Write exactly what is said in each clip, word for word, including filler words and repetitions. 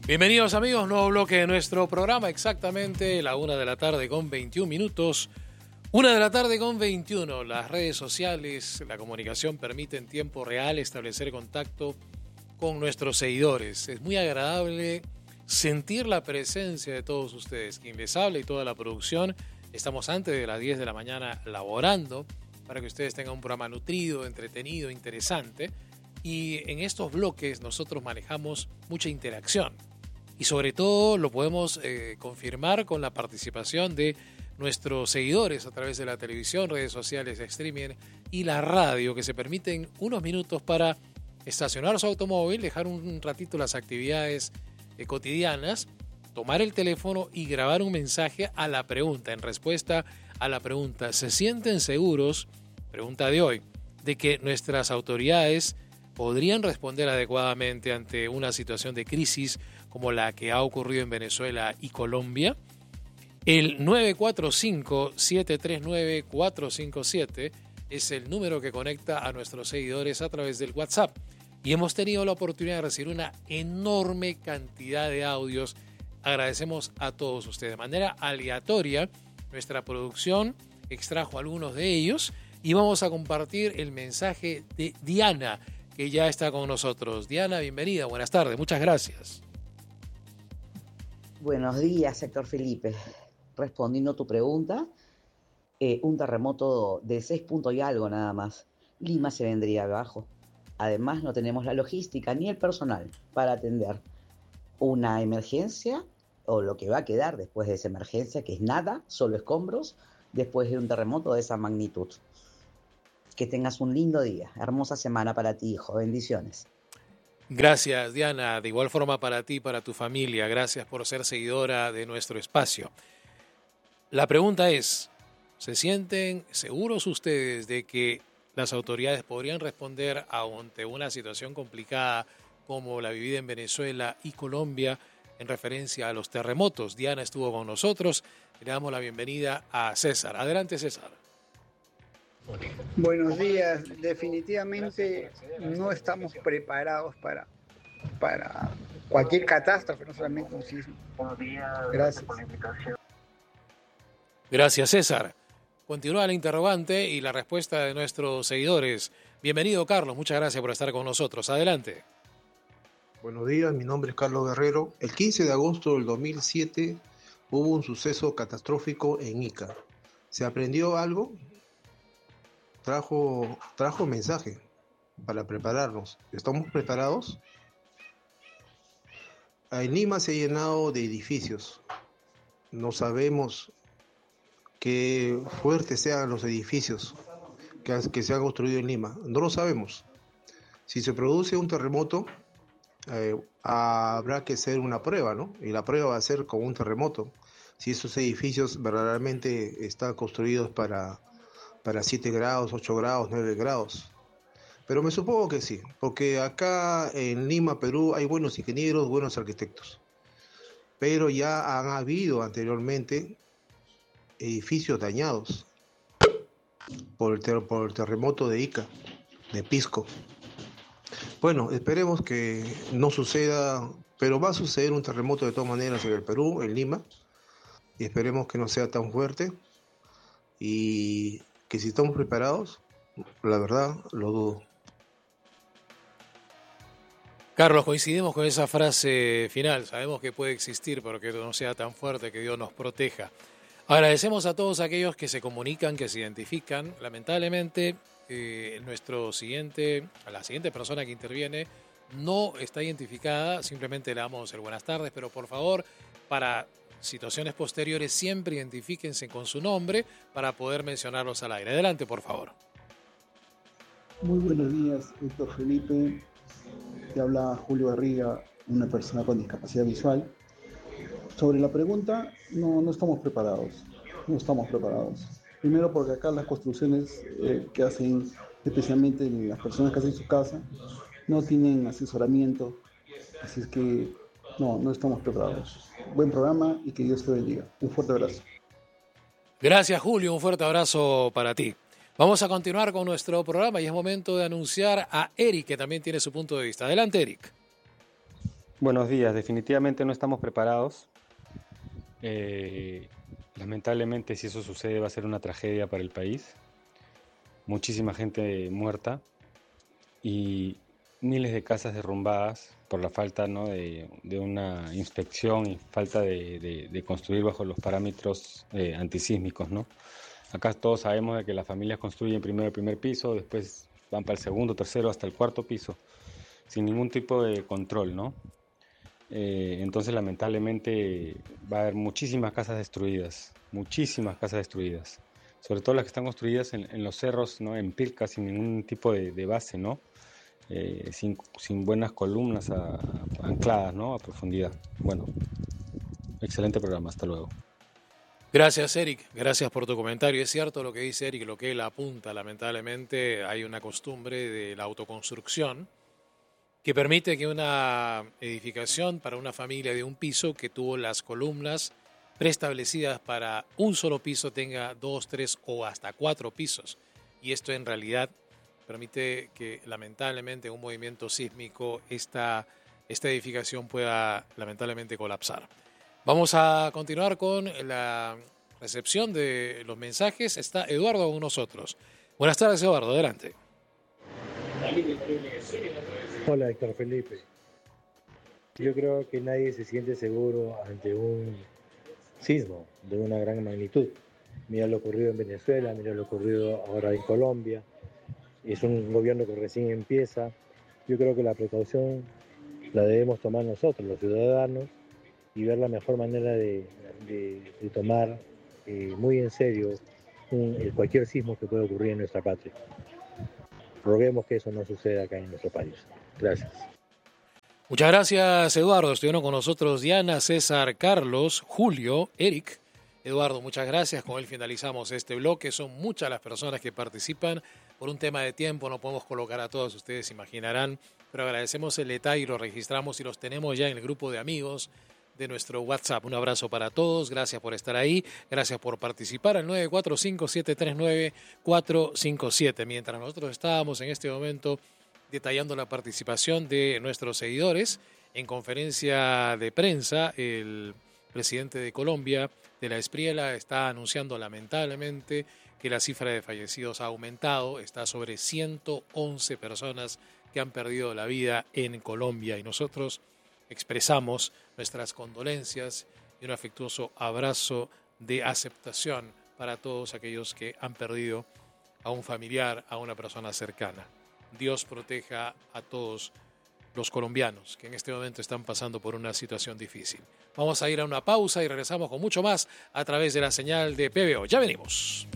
Bienvenidos amigos, nuevo bloque de nuestro programa, exactamente la una de la tarde con veintiún minutos. Una de la tarde con veintiuno. Las redes sociales, la comunicación permite en tiempo real establecer contacto con nuestros seguidores. Es muy agradable sentir la presencia de todos ustedes. Quien les habla y toda la producción, estamos antes de las diez de la mañana laborando para que ustedes tengan un programa nutrido, entretenido, interesante. Y en estos bloques nosotros manejamos mucha interacción. Y sobre todo lo podemos eh, confirmar con la participación de nuestros seguidores a través de la televisión, redes sociales, streaming y la radio, que se permiten unos minutos para estacionar su automóvil, dejar un ratito las actividades eh, cotidianas, tomar el teléfono y grabar un mensaje a la pregunta, en respuesta a la pregunta, ¿se sienten seguros, pregunta de hoy, de que nuestras autoridades podrían responder adecuadamente ante una situación de crisis como la que ha ocurrido en Venezuela y Colombia? El nueve cuatro cinco, siete tres nueve, cuatro cinco siete es el número que conecta a nuestros seguidores a través del WhatsApp. Y hemos tenido la oportunidad de recibir una enorme cantidad de audios. Agradecemos a todos ustedes. De manera aleatoria, nuestra producción extrajo algunos de ellos y vamos a compartir el mensaje de Diana, que ya está con nosotros. Diana, bienvenida, buenas tardes, muchas gracias. Buenos días, Héctor Felipe. Respondiendo a tu pregunta, eh, un terremoto de seis puntos y algo nada más. Lima se vendría abajo. Además, no tenemos la logística ni el personal para atender una emergencia o lo que va a quedar después de esa emergencia, que es nada, solo escombros, después de un terremoto de esa magnitud. Que tengas un lindo día, hermosa semana para ti, hijo. Bendiciones. Gracias, Diana. De igual forma para ti y para tu familia. Gracias por ser seguidora de nuestro espacio. La pregunta es, ¿se sienten seguros ustedes de que las autoridades podrían responder ante una situación complicada como la vivida en Venezuela y Colombia en referencia a los terremotos? Diana estuvo con nosotros. Le damos la bienvenida a César. Adelante, César. Buenos días. Definitivamente no estamos preparados para, para cualquier catástrofe, no solamente un sismo. Gracias. Gracias, César. Continúa la interrogante y la respuesta de nuestros seguidores. Bienvenido, Carlos. Muchas gracias por estar con nosotros. Adelante. Buenos días, mi nombre es Carlos Guerrero. El quince de agosto del dos mil siete hubo un suceso catastrófico en Ica. ¿Se aprendió algo? Trajo, trajo mensaje para prepararnos. ¿Estamos preparados? En Lima se ha llenado de edificios. No sabemos qué fuertes sean los edificios que, que se han construido en Lima. No lo sabemos. Si se produce un terremoto, eh, habrá que hacer una prueba, ¿no? Y la prueba va a ser con un terremoto. Si esos edificios verdaderamente están construidos para... para siete grados, ocho grados, nueve grados. Pero me supongo que sí, porque acá en Lima, Perú, hay buenos ingenieros, buenos arquitectos. Pero ya han habido anteriormente edificios dañados por el, ter- por el terremoto de Ica, de Pisco. Bueno, esperemos que no suceda, pero va a suceder un terremoto de todas maneras en el Perú, en Lima, y esperemos que no sea tan fuerte. Y que si estamos preparados, la verdad, lo dudo. Carlos, coincidimos con esa frase final. Sabemos que puede existir, pero que no sea tan fuerte, que Dios nos proteja. Agradecemos a todos aquellos que se comunican, que se identifican. Lamentablemente, eh, nuestro siguiente, la siguiente persona que interviene no está identificada. Simplemente le damos el buenas tardes, pero por favor, para situaciones posteriores, siempre identifíquense con su nombre para poder mencionarlos al aire. Adelante, por favor. Muy buenos días, Héctor Felipe. Te habla Julio Barriga, una persona con discapacidad visual. Sobre la pregunta, no, no estamos preparados. No estamos preparados. Primero porque acá las construcciones eh, que hacen, especialmente las personas que hacen su casa, no tienen asesoramiento. Así es que no, no estamos preparados. Buen programa y que Dios te bendiga. Un fuerte abrazo. Gracias, Julio. Un fuerte abrazo para ti. Vamos a continuar con nuestro programa y es momento de anunciar a Eric, que también tiene su punto de vista. Adelante, Eric. Buenos días, definitivamente no estamos preparados. Eh, lamentablemente, si eso sucede, va a ser una tragedia para el país. Muchísima gente muerta y miles de casas derrumbadas por la falta, ¿no?, de, de una inspección y falta de, de, de construir bajo los parámetros eh, antisísmicos, ¿no? Acá todos sabemos de que las familias construyen primero el primer piso, después van para el segundo, tercero, hasta el cuarto piso, sin ningún tipo de control, ¿no? Eh, entonces, lamentablemente, va a haber muchísimas casas destruidas, muchísimas casas destruidas, sobre todo las que están construidas en, en los cerros, ¿no?, en pilcas, sin ningún tipo de, de base, ¿no? Eh, sin, sin buenas columnas a, a, ancladas, ¿no?, a profundidad. Bueno, excelente programa, hasta luego. Gracias, Eric, gracias por tu comentario. Es cierto lo que dice Eric, lo que él apunta. Lamentablemente hay una costumbre de la autoconstrucción que permite que una edificación para una familia de un piso que tuvo las columnas preestablecidas para un solo piso tenga dos, tres o hasta cuatro pisos. Y esto en realidad permite que lamentablemente en un movimiento sísmico esta, esta edificación pueda lamentablemente colapsar. Vamos a continuar con la recepción de los mensajes. Está Eduardo con nosotros. Buenas tardes, Eduardo, adelante. Hola, Héctor Felipe. Yo creo que nadie se siente seguro ante un sismo de una gran magnitud. Mira lo ocurrido en Venezuela, mira lo ocurrido ahora en Colombia. Es un gobierno que recién empieza. Yo creo que la precaución la debemos tomar nosotros, los ciudadanos, y ver la mejor manera de, de, de tomar eh, muy en serio un, cualquier sismo que pueda ocurrir en nuestra patria. Roguemos que eso no suceda acá en nuestro país. Gracias. Muchas gracias, Eduardo. Estuvieron con nosotros Diana, César, Carlos, Julio, Eric. Eduardo, muchas gracias. Con él finalizamos este bloque. Son muchas las personas que participan. Por un tema de tiempo no podemos colocar a todos, ustedes imaginarán, pero agradecemos el detalle y lo registramos y los tenemos ya en el grupo de amigos de nuestro WhatsApp. Un abrazo para todos, gracias por estar ahí, gracias por participar al nueve cuatro cinco, siete tres nueve, cuatro cinco siete. Mientras nosotros estábamos en este momento detallando la participación de nuestros seguidores, en conferencia de prensa, el presidente de Colombia, de la Espriela, está anunciando lamentablemente que la cifra de fallecidos ha aumentado, está sobre ciento once personas que han perdido la vida en Colombia y nosotros expresamos nuestras condolencias y un afectuoso abrazo de aceptación para todos aquellos que han perdido a un familiar, a una persona cercana. Dios proteja a todos los colombianos que en este momento están pasando por una situación difícil. Vamos a ir a una pausa y regresamos con mucho más a través de la señal de P B O. Ya venimos.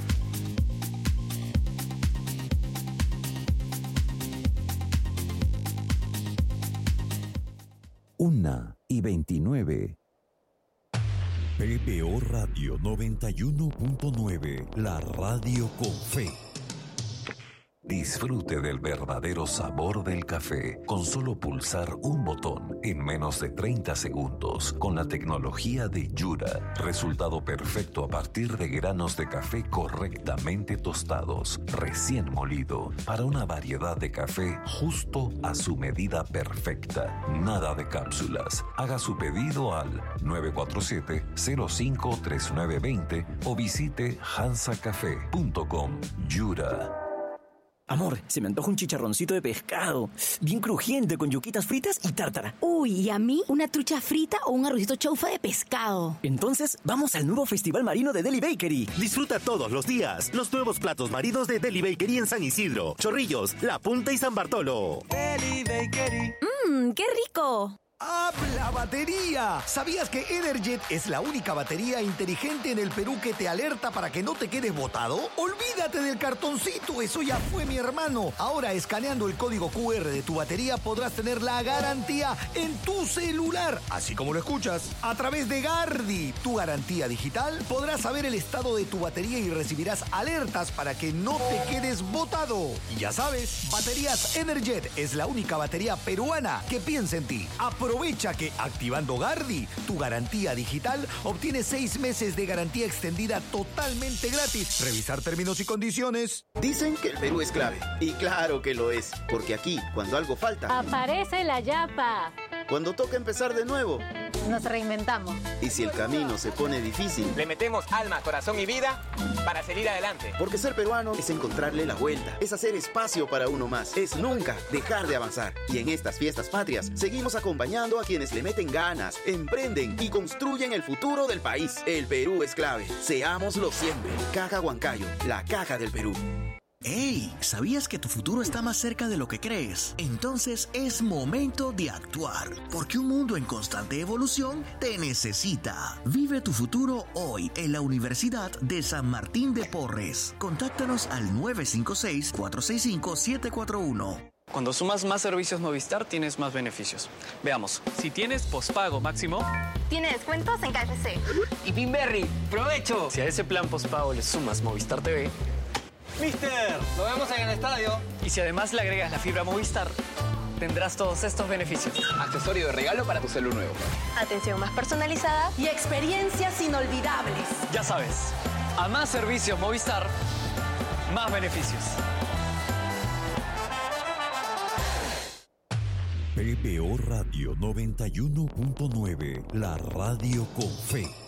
Una y veintinueve. P B O Radio noventa y uno punto nueve, la radio con fe. Disfrute del verdadero sabor del café con solo pulsar un botón en menos de treinta segundos con la tecnología de Yura. Resultado perfecto a partir de granos de café correctamente tostados, recién molido, para una variedad de café justo a su medida perfecta. Nada de cápsulas. Haga su pedido al nueve cuatro siete, cero cinco tres nueve dos cero o visite hansa café punto com. Yura. Amor, se me antoja un chicharroncito de pescado, bien crujiente, con yuquitas fritas y tártara. Uy, ¿y a mí una trucha frita o un arrocito chaufa de pescado? Entonces, vamos al nuevo Festival Marino de Deli Bakery. Disfruta todos los días los nuevos platos marinos de Deli Bakery en San Isidro, Chorrillos, La Punta y San Bartolo. Deli Bakery. ¡Mmm, qué rico! ¡Habla batería! ¿Sabías que Energet es la única batería inteligente en el Perú que te alerta para que no te quedes botado? Olvídate del cartoncito, eso ya fue, mi hermano. Ahora, escaneando el código Q R de tu batería, podrás tener la garantía en tu celular, así como lo escuchas. A través de Gardi, tu garantía digital, podrás saber el estado de tu batería y recibirás alertas para que no te quedes botado. Y ya sabes, Baterías Energet es la única batería peruana que piensa en ti. Aprovecha que activando Gardi, tu garantía digital, obtienes seis meses de garantía extendida totalmente gratis. Revisar términos y condiciones. Dicen que el Perú es clave. Y claro que lo es, porque aquí, cuando algo falta... aparece la yapa. Cuando toca empezar de nuevo, nos reinventamos. Y si el camino se pone difícil, le metemos alma, corazón y vida para seguir adelante. Porque ser peruano es encontrarle la vuelta, es hacer espacio para uno más, es nunca dejar de avanzar. Y en estas fiestas patrias, seguimos acompañando a quienes le meten ganas, emprenden y construyen el futuro del país. El Perú es clave. Seámoslo siempre. Caja Huancayo, la caja del Perú. ¡Ey! ¿Sabías que tu futuro está más cerca de lo que crees? Entonces es momento de actuar, porque un mundo en constante evolución te necesita. Vive tu futuro hoy en la Universidad de San Martín de Porres. Contáctanos al nueve cinco seis, cuatro seis cinco, siete cuatro uno. Cuando sumas más servicios Movistar, tienes más beneficios. Veamos. Si tienes pospago máximo, tiene descuentos en K F C. Y Pinberry, ¡provecho! Si a ese plan pospago le sumas Movistar T V, ¡Mister! ¡Lo vemos en el estadio! Y si además le agregas la fibra Movistar, tendrás todos estos beneficios. Accesorio de regalo para tu celular nuevo. Atención más personalizada y experiencias inolvidables. Ya sabes, a más servicios Movistar, más beneficios. P P O Radio noventa y uno punto nueve, la radio con fe.